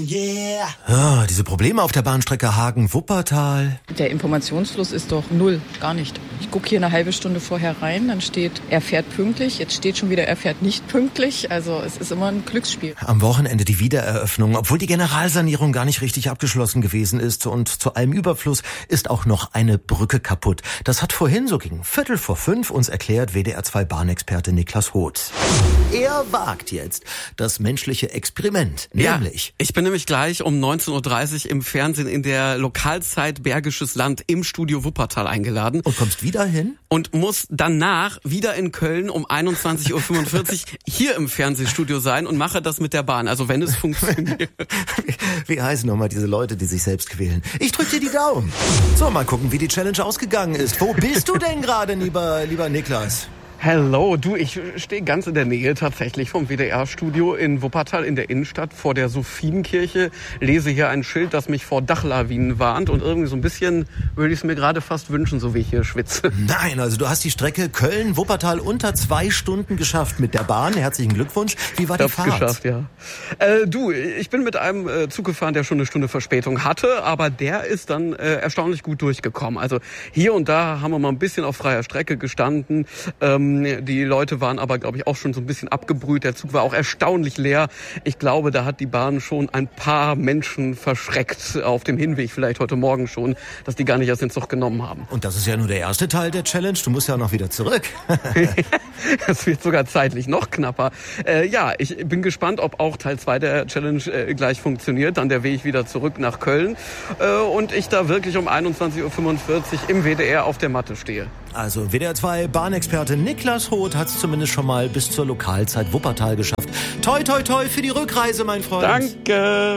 yeah. Ja, diese Probleme auf der Bahnstrecke Hagen-Wuppertal. Der Informationsfluss ist doch null, gar nicht. Ich gucke hier eine halbe Stunde vorher rein, dann steht, er fährt pünktlich. Jetzt steht schon wieder, er fährt nicht pünktlich. Also es ist immer ein Glücksspiel. Am Wochenende die Wiedereröffnung, obwohl die Generalsanierung gar nicht richtig abgeschlossen gewesen ist. Und zu allem Überfluss ist auch noch eine Brücke kaputt. Das hat vorhin so gegen 4:45 uns erklärt WDR-2-Bahnexperte Niklas Hoth. Er wagt jetzt das menschliche Experiment, nämlich... Ja, ich bin nämlich gleich um 19:30 Uhr im Fernsehen in der Lokalzeit Bergisches Land im Studio Wuppertal eingeladen. Und kommst wieder hin? Und muss danach wieder in Köln um 21:45 Uhr hier im Fernsehstudio sein und mache das mit der Bahn. Also wenn es funktioniert. Wie heißen nochmal diese Leute, die sich selbst quälen? Ich drück dir die Daumen. So, mal gucken, wie die Challenge ausgegangen ist. Wo bist du denn gerade, lieber Niklas? Hello, du, ich stehe ganz in der Nähe tatsächlich vom WDR-Studio in Wuppertal in der Innenstadt vor der Sophienkirche. Lese hier ein Schild, das mich vor Dachlawinen warnt und irgendwie so ein bisschen würde ich es mir gerade fast wünschen, so wie ich hier schwitze. Nein, also du hast die Strecke Köln-Wuppertal unter 2 Stunden geschafft mit der Bahn. Herzlichen Glückwunsch. Wie war die Fahrt? Geschafft, ja. Du, ich bin mit einem Zug gefahren, der schon eine Stunde Verspätung hatte, aber der ist dann erstaunlich gut durchgekommen. Also hier und da haben wir mal ein bisschen auf freier Strecke gestanden. Die Leute waren aber, glaube ich, auch schon so ein bisschen abgebrüht. Der Zug war auch erstaunlich leer. Ich glaube, da hat die Bahn schon ein paar Menschen verschreckt auf dem Hinweg, vielleicht heute Morgen schon, dass die gar nicht erst den Zug genommen haben. Und das ist ja nur der erste Teil der Challenge. Du musst ja noch wieder zurück. Das wird sogar zeitlich noch knapper. Ja, ich bin gespannt, ob auch Teil 2 der Challenge gleich funktioniert. Dann der Weg wieder zurück nach Köln. Und ich da wirklich um 21:45 Uhr im WDR auf der Matte stehe. Also WDR 2 Bahnexperte Niklas Hoth hat es zumindest schon mal bis zur Lokalzeit Wuppertal geschafft. Toi, toi, toi für die Rückreise, mein Freund. Danke.